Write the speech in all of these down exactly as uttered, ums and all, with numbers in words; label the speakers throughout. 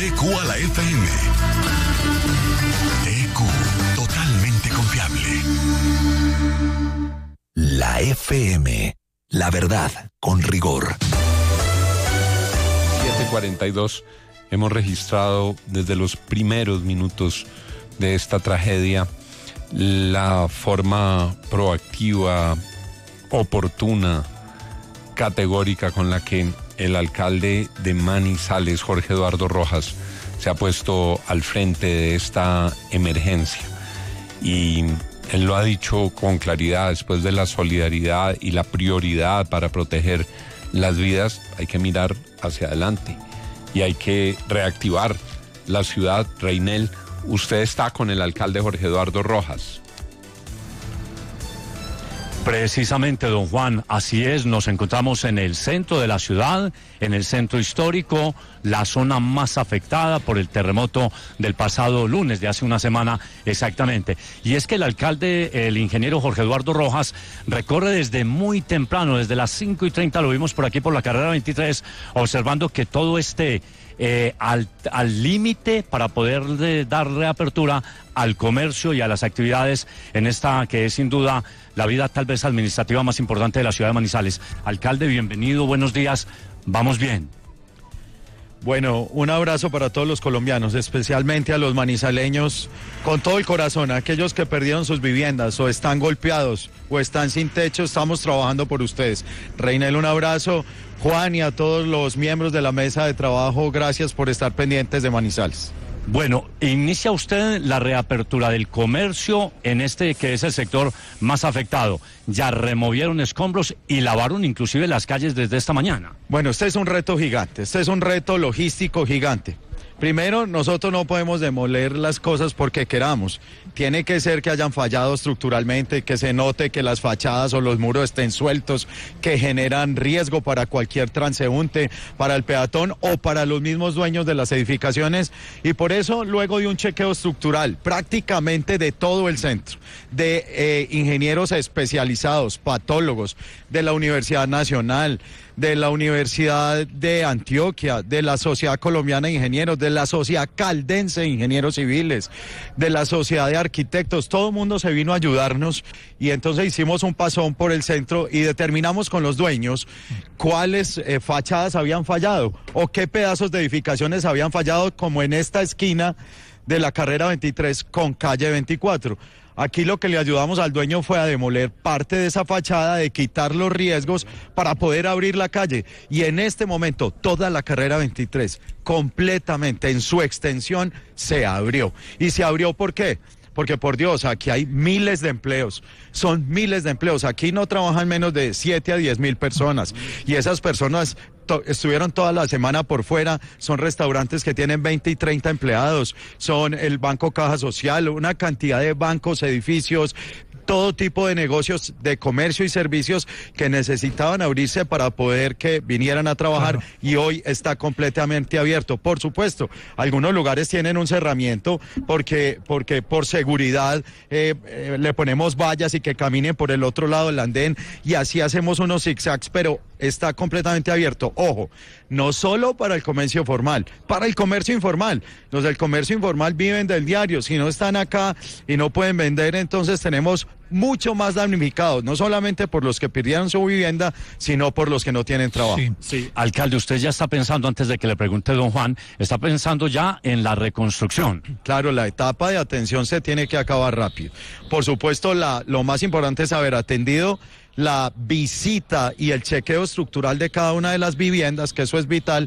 Speaker 1: E Q a la F M. E Q, totalmente confiable. La F M, la verdad con rigor.
Speaker 2: siete cuarenta y dos, hemos registrado desde los primeros minutos de esta tragedia la forma proactiva, oportuna, categórica con la que el alcalde de Manizales, Jorge Eduardo Rojas, se ha puesto al frente de esta emergencia. Y él lo ha dicho con claridad: después de la solidaridad y la prioridad para proteger las vidas, hay que mirar hacia adelante y hay que reactivar la ciudad. Reinel, usted está con el alcalde Jorge Eduardo Rojas.
Speaker 3: Precisamente, don Juan, así es, nos encontramos en el centro de la ciudad, en el centro histórico, la zona más afectada por el terremoto del pasado lunes, de hace una semana exactamente. Y es que el alcalde, el ingeniero Jorge Eduardo Rojas, recorre desde muy temprano, desde las cinco y treinta, lo vimos por aquí por la carrera veintitrés, observando que todo esté Eh, al al límite para poder de, dar reapertura al comercio y a las actividades en esta que es sin duda la vida tal vez administrativa más importante de la ciudad de Manizales. Alcalde, bienvenido, buenos días, vamos bien.
Speaker 4: Bueno, un abrazo para todos los colombianos, especialmente a los manizaleños, con todo el corazón, a aquellos que perdieron sus viviendas o están golpeados o están sin techo. Estamos trabajando por ustedes. Reinel, un abrazo. Juan, y a todos los miembros de la mesa de trabajo, gracias por estar pendientes de Manizales.
Speaker 3: Bueno, inicia usted la reapertura del comercio en este que es el sector más afectado. Ya removieron escombros y lavaron inclusive las calles desde esta mañana.
Speaker 4: Bueno, este es un reto gigante, este es un reto logístico gigante. Primero, nosotros no podemos demoler las cosas porque queramos. Tiene que ser que hayan fallado estructuralmente, que se note que las fachadas o los muros estén sueltos, que generan riesgo para cualquier transeúnte, para el peatón o para los mismos dueños de las edificaciones. Y por eso, luego de un chequeo estructural prácticamente de todo el centro, de eh, ingenieros especializados, patólogos, de la Universidad Nacional, de la Universidad de Antioquia, de la Sociedad Colombiana de Ingenieros, de la Sociedad Caldense de Ingenieros Civiles, de la Sociedad de Arquitectos, todo el mundo se vino a ayudarnos y entonces hicimos un pasón por el centro y determinamos con los dueños cuáles eh, fachadas habían fallado o qué pedazos de edificaciones habían fallado, como en esta esquina de la carrera veintitrés con calle veinticuatro. Aquí lo que le ayudamos al dueño fue a demoler parte de esa fachada, de quitar los riesgos para poder abrir la calle. Y en este momento toda la carrera veintitrés, completamente en su extensión, se abrió. ¿Y se abrió por qué? Porque por Dios, aquí hay miles de empleos, son miles de empleos. Aquí no trabajan menos de siete a diez mil personas y esas personas to- estuvieron toda la semana por fuera. Son restaurantes que tienen veinte y treinta empleados, son el Banco Caja Social, una cantidad de bancos, edificios, todo tipo de negocios de comercio y servicios que necesitaban abrirse para poder que vinieran a trabajar, claro. Y hoy está completamente abierto. Por supuesto, algunos lugares tienen un cerramiento porque, porque por seguridad eh, eh, le ponemos vallas y que caminen por el otro lado del andén y así hacemos unos zigzags, pero está completamente abierto. Ojo, no solo para el comercio formal, para el comercio informal. Los del comercio informal viven del diario. Si no están acá y no pueden vender, entonces tenemos mucho más damnificados, no solamente por los que perdieron su vivienda, sino por los que no tienen trabajo.
Speaker 3: Sí, sí. Alcalde, usted ya está pensando, antes de que le pregunte don Juan, está pensando ya en la reconstrucción.
Speaker 4: Claro, la etapa de atención se tiene que acabar rápido. Por supuesto, la, lo más importante es haber atendido la visita y el chequeo estructural de cada una de las viviendas, que eso es vital,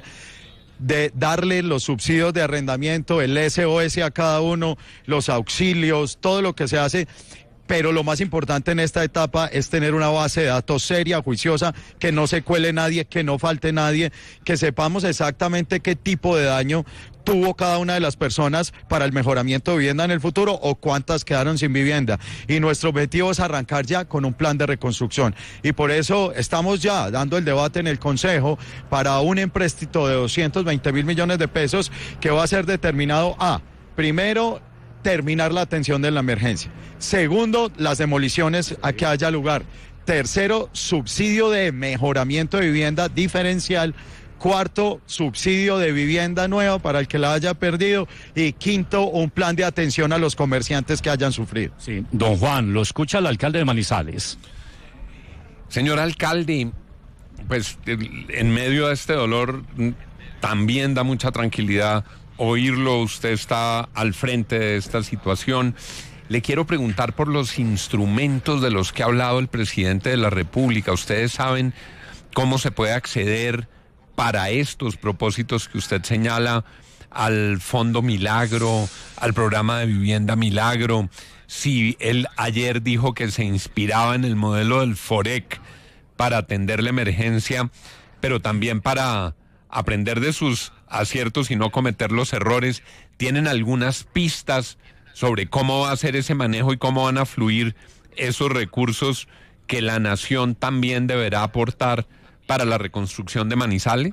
Speaker 4: de darle los subsidios de arrendamiento, el S O S a cada uno, los auxilios, todo lo que se hace. Pero lo más importante en esta etapa es tener una base de datos seria, juiciosa, que no se cuele nadie, que no falte nadie, que sepamos exactamente qué tipo de daño tuvo cada una de las personas para el mejoramiento de vivienda en el futuro o cuántas quedaron sin vivienda. Y nuestro objetivo es arrancar ya con un plan de reconstrucción. Y por eso estamos ya dando el debate en el Consejo para un empréstito de doscientos veinte mil millones de pesos que va a ser determinado a, primero, terminar la atención de la emergencia. Segundo, las demoliciones a que haya lugar. Tercero, subsidio de mejoramiento de vivienda diferencial. Cuarto, subsidio de vivienda nueva para el que la haya perdido. Y quinto, un plan de atención a los comerciantes que hayan sufrido.
Speaker 3: Sí, don Juan, lo escucha el alcalde de Manizales.
Speaker 2: Señor alcalde, pues en medio de este dolor también da mucha tranquilidad oírlo. Usted está al frente de esta situación. Le quiero preguntar por los instrumentos de los que ha hablado el presidente de la República. Ustedes saben cómo se puede acceder para estos propósitos que usted señala al Fondo Milagro, al programa de vivienda Milagro. Si él ayer dijo que se inspiraba en el modelo del FOREC para atender la emergencia, pero también para aprender de sus aciertos y no cometer los errores. ¿Tienen algunas pistas sobre cómo va a ser ese manejo y cómo van a fluir esos recursos que la nación también deberá aportar para la reconstrucción de Manizales?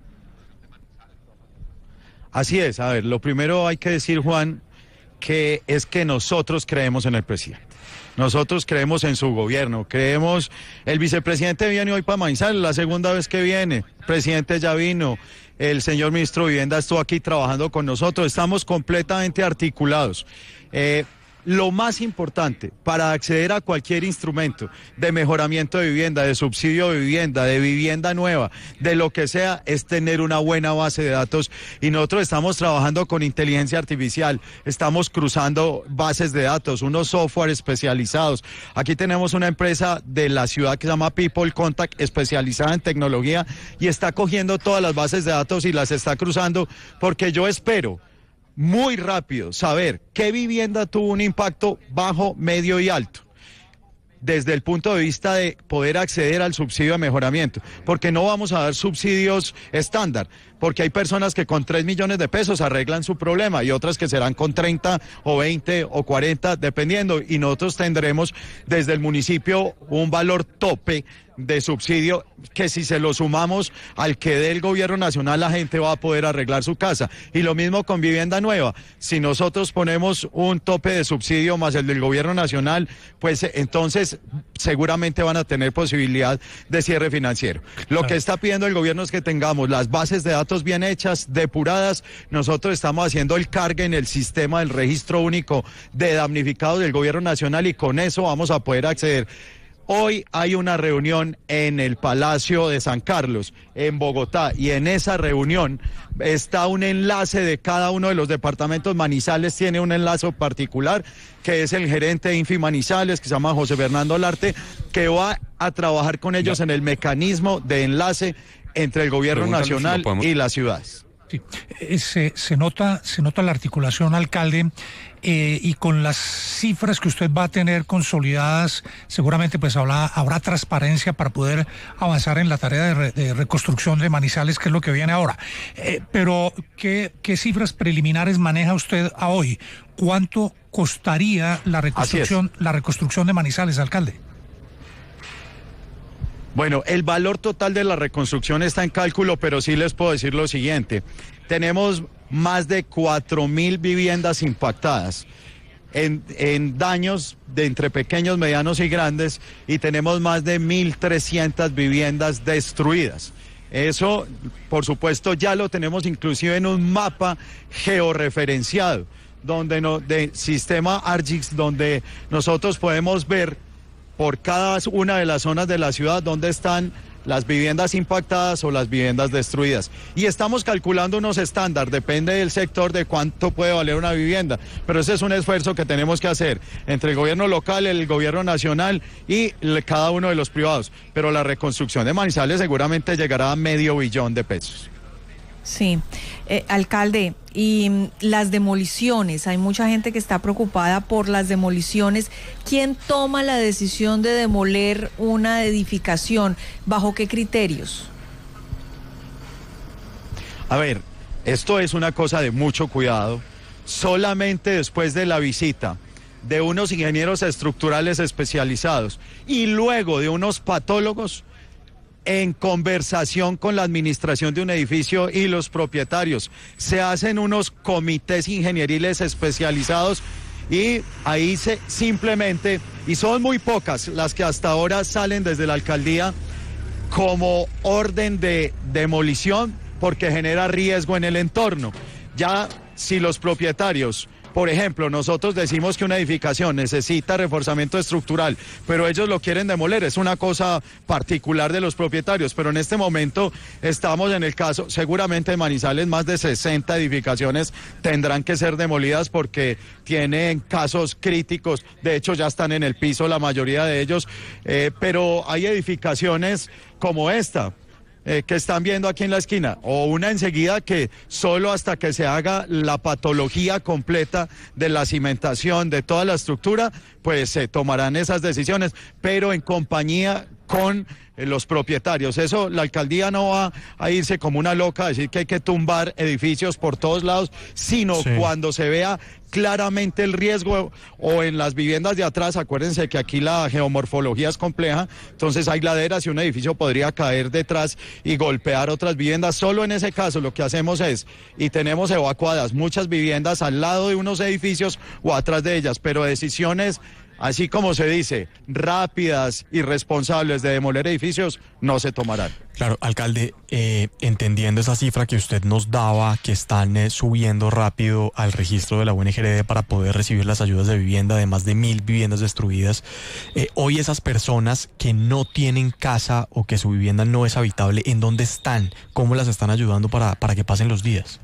Speaker 4: Así es, a ver, lo primero hay que decir, Juan, que es que nosotros creemos en el presidente. Nosotros creemos en su gobierno, creemos, el vicepresidente viene hoy para Manizales, la segunda vez que viene, el presidente ya vino, el señor ministro de Vivienda estuvo aquí trabajando con nosotros, estamos completamente articulados. Eh, Lo más importante para acceder a cualquier instrumento de mejoramiento de vivienda, de subsidio de vivienda, de vivienda nueva, de lo que sea, es tener una buena base de datos. Y nosotros estamos trabajando con inteligencia artificial, estamos cruzando bases de datos, unos software especializados. Aquí tenemos una empresa de la ciudad que se llama People Contact, especializada en tecnología, y está cogiendo todas las bases de datos y las está cruzando, porque yo espero muy rápido saber qué vivienda tuvo un impacto bajo, medio y alto, desde el punto de vista de poder acceder al subsidio de mejoramiento, porque no vamos a dar subsidios estándar, porque hay personas que con tres millones de pesos arreglan su problema y otras que serán con treinta o veinte o cuarenta, dependiendo, y nosotros tendremos desde el municipio un valor tope de subsidio que si se lo sumamos al que dé el gobierno nacional, la gente va a poder arreglar su casa. Y lo mismo con vivienda nueva. Si nosotros ponemos un tope de subsidio más el del gobierno nacional, pues entonces seguramente van a tener posibilidad de cierre financiero. Lo que está pidiendo el gobierno es que tengamos las bases de datos bien hechas, depuradas. Nosotros estamos haciendo el cargue en el sistema del registro único de damnificados del gobierno nacional y con eso vamos a poder acceder. Hoy hay una reunión en el Palacio de San Carlos, en Bogotá, y en esa reunión está un enlace de cada uno de los departamentos. Manizales tiene un enlace particular, que es el gerente de Infi Manizales, que se llama José Fernando Larte, que va a trabajar con ellos en el mecanismo de enlace entre el gobierno
Speaker 2: Pregúntale
Speaker 4: nacional
Speaker 2: si lo podemos...
Speaker 4: y las ciudades.
Speaker 5: Sí, eh, se, se nota, se nota la articulación, alcalde, eh, y con las cifras que usted va a tener consolidadas, seguramente pues habrá, habrá transparencia para poder avanzar en la tarea de, re, de reconstrucción de Manizales, que es lo que viene ahora. Eh, pero, ¿qué, ¿qué cifras preliminares maneja usted a hoy? ¿Cuánto costaría la reconstrucción, la reconstrucción de Manizales, alcalde?
Speaker 4: Bueno, el valor total de la reconstrucción está en cálculo, pero sí les puedo decir lo siguiente. Tenemos más de cuatro mil viviendas impactadas en, en daños de entre pequeños, medianos y grandes, y tenemos más de mil trescientas viviendas destruidas. Eso, por supuesto, ya lo tenemos inclusive en un mapa georreferenciado, donde no, de sistema ARGIS, donde nosotros podemos ver por cada una de las zonas de la ciudad donde están las viviendas impactadas o las viviendas destruidas. Y estamos calculando unos estándares, depende del sector de cuánto puede valer una vivienda, pero ese es un esfuerzo que tenemos que hacer entre el gobierno local, el gobierno nacional y cada uno de los privados. Pero la reconstrucción de Manizales seguramente llegará a medio billón de pesos.
Speaker 6: Sí, eh, alcalde, y mm, las demoliciones, hay mucha gente que está preocupada por las demoliciones. ¿Quién toma la decisión de demoler una edificación? ¿Bajo qué criterios?
Speaker 4: A ver, esto es una cosa de mucho cuidado. Solamente después de la visita de unos ingenieros estructurales especializados y luego de unos patólogos, en conversación con la administración de un edificio y los propietarios, se hacen unos comités ingenieriles especializados y ahí se simplemente, y son muy pocas las que hasta ahora salen desde la alcaldía como orden de demolición, porque genera riesgo en el entorno. Ya si los propietarios, por ejemplo, nosotros decimos que una edificación necesita reforzamiento estructural, pero ellos lo quieren demoler, es una cosa particular de los propietarios, pero en este momento estamos en el caso, seguramente en Manizales más de sesenta edificaciones tendrán que ser demolidas porque tienen casos críticos, de hecho ya están en el piso la mayoría de ellos, eh, pero hay edificaciones como esta, Eh, que están viendo aquí en la esquina, o una enseguida que solo hasta que se haga la patología completa de la cimentación, de toda la estructura, pues se tomarán esas decisiones, pero en compañía con eh, los propietarios. Eso, la alcaldía no va a irse como una loca a decir que hay que tumbar edificios por todos lados, sino sí. Cuando se vea claramente el riesgo, o en las viviendas de atrás, acuérdense que aquí la geomorfología es compleja, entonces hay laderas y un edificio podría caer detrás y golpear otras viviendas. Solo en ese caso lo que hacemos es, y tenemos evacuadas muchas viviendas al lado de unos edificios o atrás de ellas, pero decisiones, así como se dice, rápidas y responsables de demoler edificios, no se tomarán.
Speaker 7: Claro, alcalde, eh, entendiendo esa cifra que usted nos daba, que están eh, subiendo rápido al registro de la U N G R D para poder recibir las ayudas de vivienda de más de mil viviendas destruidas, eh, hoy esas personas que no tienen casa o que su vivienda no es habitable, ¿en dónde están? ¿Cómo las están ayudando para, para que pasen los días?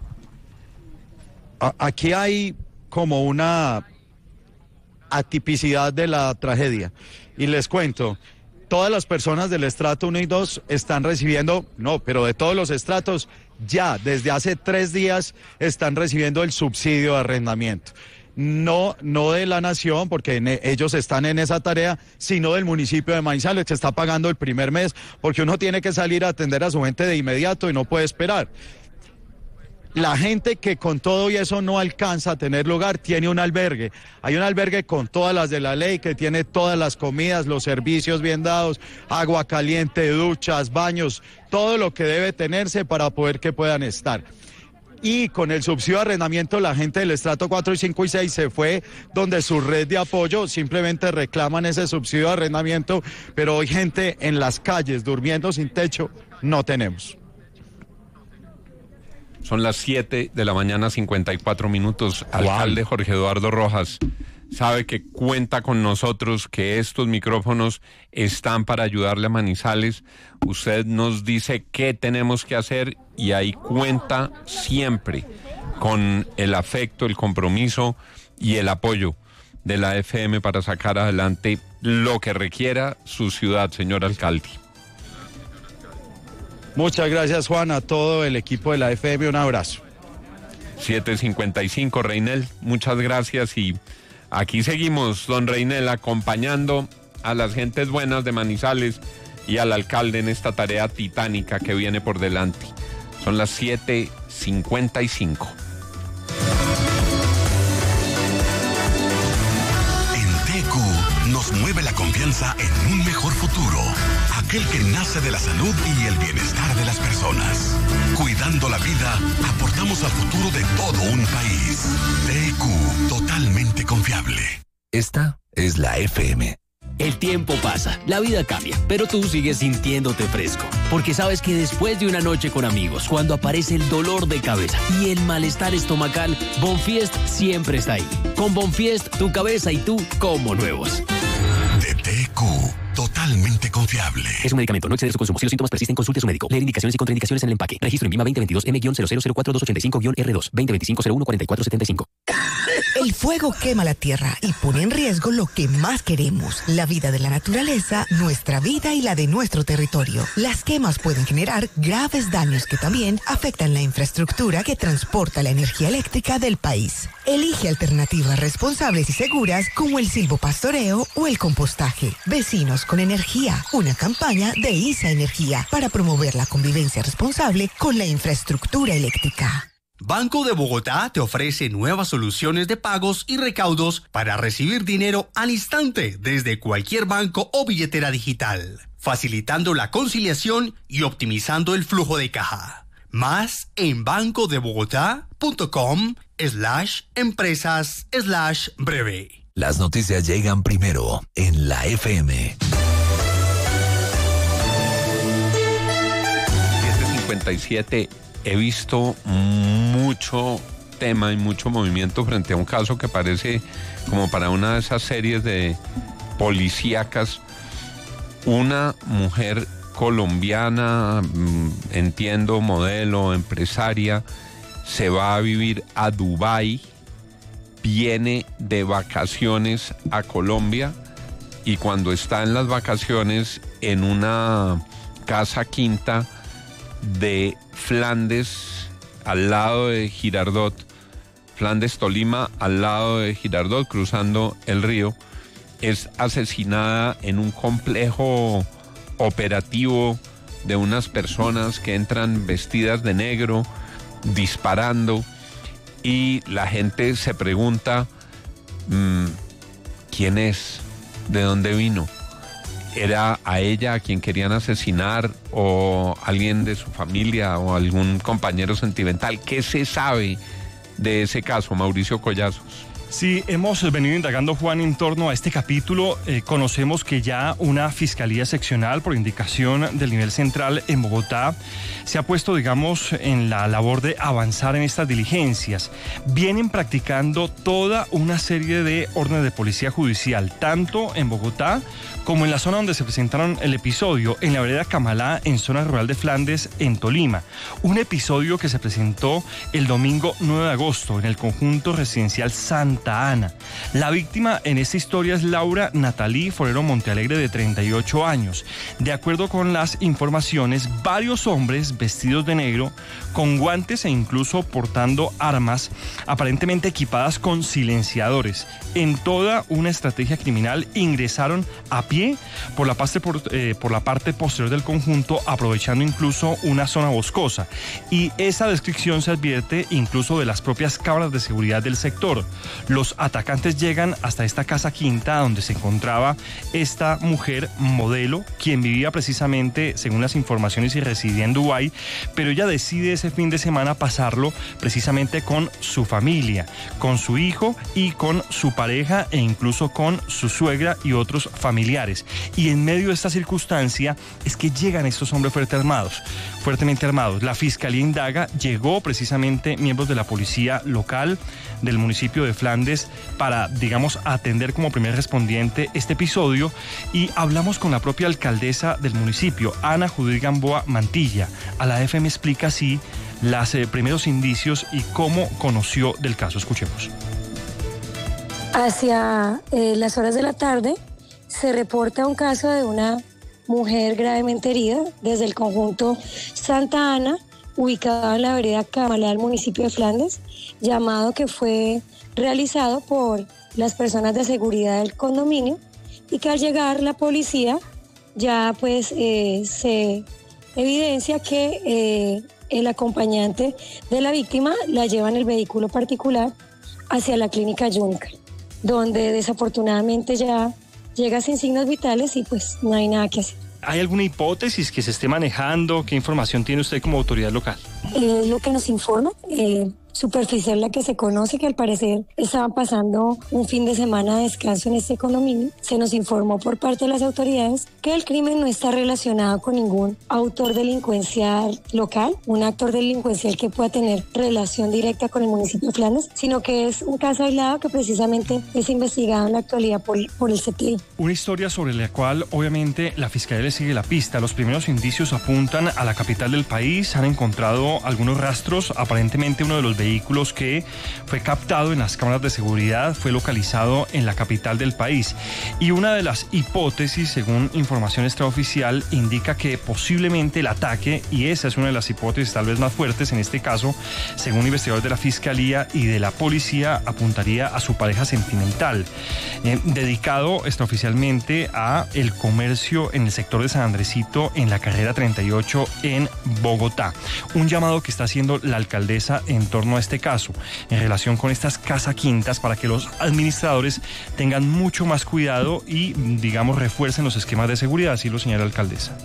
Speaker 4: Aquí hay como una atipicidad de la tragedia. Y les cuento, todas las personas del estrato uno y dos están recibiendo, no, pero de todos los estratos, ya desde hace tres días están recibiendo el subsidio de arrendamiento. No, no de la nación, porque en, ellos están en esa tarea, sino del municipio de Manizales, que está pagando el primer mes, porque uno tiene que salir a atender a su gente de inmediato y no puede esperar. La gente que con todo y eso no alcanza a tener lugar, tiene un albergue. Hay un albergue con todas las de la ley, que tiene todas las comidas, los servicios bien dados, agua caliente, duchas, baños, todo lo que debe tenerse para poder que puedan estar. Y con el subsidio de arrendamiento, la gente del estrato cuatro, cinco y seis se fue donde su red de apoyo, simplemente reclaman ese subsidio de arrendamiento, pero hoy gente en las calles durmiendo sin techo no tenemos.
Speaker 2: Son las siete de la mañana, cincuenta y cuatro minutos. Alcalde Jorge Eduardo Rojas, sabe que cuenta con nosotros, que estos micrófonos están para ayudarle a Manizales. Usted nos dice qué tenemos que hacer y ahí cuenta siempre con el afecto, el compromiso y el apoyo de la F M para sacar adelante lo que requiera su ciudad, señor alcalde.
Speaker 4: Muchas gracias, Juan, a todo el equipo de la F M, un abrazo.
Speaker 2: siete cincuenta y cinco, Reinel, muchas gracias y aquí seguimos, don Reinel, acompañando a las gentes buenas de Manizales y al alcalde en esta tarea titánica que viene por delante. Son las siete cincuenta y cinco.
Speaker 1: En T Q nos mueve la confianza en un mejor futuro. Aquel que nace de la salud y el bienestar de las personas. Cuidando la vida, aportamos al futuro de todo un país. T Q, totalmente confiable. Esta es la F M.
Speaker 8: El tiempo pasa, la vida cambia, pero tú sigues sintiéndote fresco, porque sabes que después de una noche con amigos, cuando aparece el dolor de cabeza y el malestar estomacal, Bonfiest siempre está ahí. Con Bonfiest, tu cabeza y tú como nuevos.
Speaker 1: De T Q, totalmente confiable.
Speaker 8: Es un medicamento, no exceder su consumo. Si los síntomas persisten, consulte a su médico. Leer indicaciones y contraindicaciones en el empaque. Registro en INVIMA veinte veintidós M cero cero cero cuatro dos ocho cinco R dos, veinte veinticinco cero uno cuarenta y cuatro setenta y cinco.
Speaker 9: El fuego quema la tierra y pone en riesgo lo que más queremos, la vida de la naturaleza, nuestra vida y la de nuestro territorio. Las quemas pueden generar graves daños que también afectan la infraestructura que transporta la energía eléctrica del país. Elige alternativas responsables y seguras como el silvopastoreo o el compostaje. Vecinos con energía, una campaña de ISA Energía para promover la convivencia responsable con la infraestructura eléctrica.
Speaker 10: Banco de Bogotá te ofrece nuevas soluciones de pagos y recaudos para recibir dinero al instante desde cualquier banco o billetera digital, facilitando la conciliación y optimizando el flujo de caja. Más en bancodebogotá.com slash empresas slash breve.
Speaker 1: Las noticias llegan primero en la F M.
Speaker 2: cincuenta y siete. He visto mucho tema y mucho movimiento frente a un caso que parece como para una de esas series de policíacas. Una mujer colombiana, entiendo, modelo, empresaria, se va a vivir a Dubái, viene de vacaciones a Colombia y cuando está en las vacaciones en una casa quinta de Flandes, al lado de Girardot, Flandes, Tolima, al lado de Girardot, cruzando el río, es asesinada en un complejo operativo de unas personas que entran vestidas de negro, disparando, y la gente se pregunta, mmm, ¿quién es? ¿De dónde vino? ¿Era a ella a quien querían asesinar o alguien de su familia o algún compañero sentimental? ¿Qué se sabe de ese caso, Mauricio Collazos?
Speaker 11: Sí, hemos venido indagando, Juan, en torno a este capítulo. Eh, conocemos que ya una fiscalía seccional, por indicación del nivel central en Bogotá, se ha puesto, digamos, en la labor de avanzar en estas diligencias. Vienen practicando toda una serie de órdenes de policía judicial, tanto en Bogotá como en la zona donde se presentaron el episodio, en la vereda Camalá, en zona rural de Flandes, en Tolima. Un episodio que se presentó el domingo nueve de agosto en el conjunto residencial Santa Ana. La víctima en esta historia es Laura Natalí Forero Montealegre, de treinta y ocho años. De acuerdo con las informaciones, varios hombres vestidos de negro, con guantes e incluso portando armas, aparentemente equipadas con silenciadores, en toda una estrategia criminal, ingresaron a pie por la parte, por, eh, por la parte posterior del conjunto, aprovechando incluso una zona boscosa. Y esa descripción se advierte incluso de las propias cámaras de seguridad del sector. Los atacantes llegan hasta esta casa quinta donde se encontraba esta mujer modelo, quien vivía precisamente, según las informaciones, y residía en Dubái, pero ella decide ese fin de semana pasarlo precisamente con su familia, con su hijo y con su pareja, e incluso con su suegra y otros familiares. Y en medio de esta circunstancia es que llegan estos hombres fuerte armados, fuertemente armados. La fiscalía indaga, llegó precisamente miembros de la policía local del municipio de Flandes para, digamos, atender como primer respondiente este episodio, y hablamos con la propia alcaldesa del municipio, Ana Judith Gamboa Mantilla. A la F M explica así los eh, primeros indicios y cómo conoció del caso. Escuchemos.
Speaker 12: Hacia eh, las horas de la tarde se reporta un caso de una mujer gravemente herida desde el conjunto Santa Ana, ubicado en la vereda Camalá del municipio de Flandes, llamado que fue realizado por las personas de seguridad del condominio, y que al llegar la policía ya pues eh, se evidencia que eh, el acompañante de la víctima la lleva en el vehículo particular hacia la clínica Yúnica, donde desafortunadamente ya llega sin signos vitales y pues no hay nada que hacer.
Speaker 11: ¿Hay alguna hipótesis que se esté manejando? ¿Qué información tiene usted como autoridad local?
Speaker 12: Eh, lo que nos informa, eh, superficial la que se conoce, que al parecer estaban pasando un fin de semana de descanso en este condominio. Se nos informó por parte de las autoridades que el crimen no está relacionado con ningún autor delincuencial local, un actor delincuencial que pueda tener relación directa con el municipio de Flandes, sino que es un caso aislado que precisamente es investigado en la actualidad por, por el C T I.
Speaker 11: Una historia sobre la cual obviamente la Fiscalía le sigue la pista. Los primeros indicios apuntan a la capital del país. Han encontrado algunos rastros. Aparentemente uno de los vehículos que fue captado en las cámaras de seguridad fue localizado en la capital del país. Y una de las hipótesis, según información extraoficial, indica que posiblemente el ataque, y esa es una de las hipótesis tal vez más fuertes en este caso, según investigadores de la Fiscalía y de la Policía, apuntaría a su pareja sentimental, eh, dedicado extraoficialmente a el comercio en el sector de San Andresito, en la carrera treinta y ocho en Bogotá. Un llamado que está haciendo la alcaldesa en torno a este caso, en relación con estas casa quintas, para que los administradores tengan mucho más cuidado y, digamos, refuercen los esquemas de seguridad, así lo señala la alcaldesa.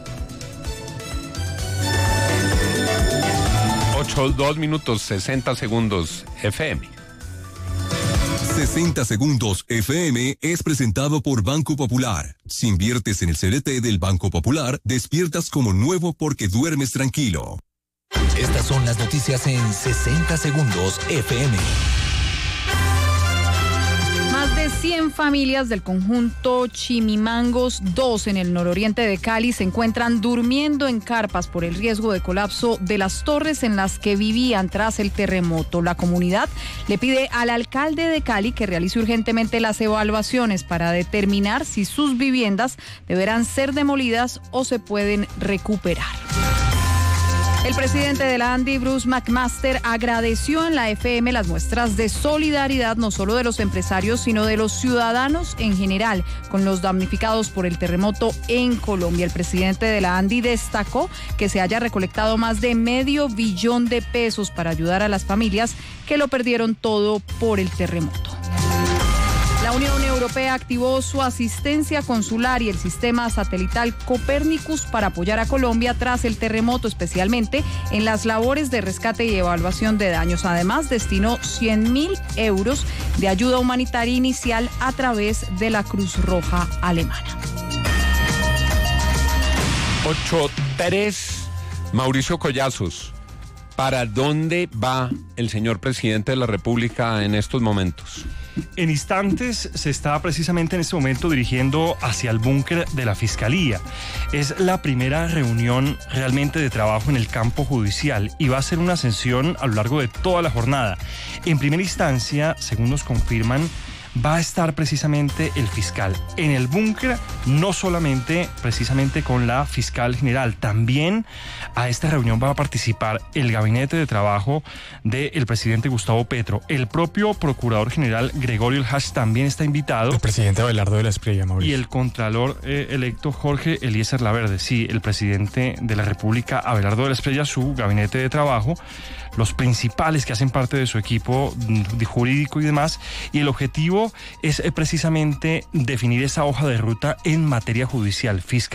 Speaker 2: ocho, dos minutos, sesenta segundos, F M.
Speaker 13: sesenta segundos F M es presentado por Banco Popular. Si inviertes en el C D T del Banco Popular, despiertas como nuevo porque duermes tranquilo.
Speaker 14: Estas son las noticias en sesenta segundos F M.
Speaker 15: Más de cien familias del conjunto Chimimangos dos en el nororiente de Cali se encuentran durmiendo en carpas por el riesgo de colapso de las torres en las que vivían tras el terremoto. La comunidad le pide al alcalde de Cali que realice urgentemente las evaluaciones para determinar si sus viviendas deberán ser demolidas o se pueden recuperar. El presidente de la ANDI, Bruce McMaster, agradeció en la F M las muestras de solidaridad no solo de los empresarios, sino de los ciudadanos en general con los damnificados por el terremoto en Colombia. El presidente de la ANDI destacó que se haya recolectado más de medio billón de pesos para ayudar a las familias que lo perdieron todo por el terremoto. La Unión Europea activó su asistencia consular y el sistema satelital Copernicus para apoyar a Colombia tras el terremoto, especialmente en las labores de rescate y evaluación de daños. Además, destinó cien mil euros de ayuda humanitaria inicial a través de la Cruz Roja alemana.
Speaker 2: ocho tres, Mauricio Collazos, ¿para dónde va el señor presidente de la República en estos momentos?
Speaker 11: En instantes se está precisamente en este momento dirigiendo hacia el búnker de la Fiscalía. Es la primera reunión realmente de trabajo en el campo judicial y va a ser una sesión a lo largo de toda la jornada. En primera instancia, según nos confirman, va a estar precisamente el fiscal en el búnker, no solamente precisamente con la fiscal general, también a esta reunión va a participar el gabinete de trabajo del presidente Gustavo Petro. El propio procurador general Gregorio El Hash también está invitado.
Speaker 7: El presidente Abelardo de la Espriella, Mauricio.
Speaker 11: Y el contralor eh, electo Jorge Eliezer Laverde. Sí, el presidente de la República Abelardo de la Espriella, su gabinete de trabajo, los principales que hacen parte de su equipo de jurídico y demás, y el objetivo es precisamente definir esa hoja de ruta en materia judicial, fiscal.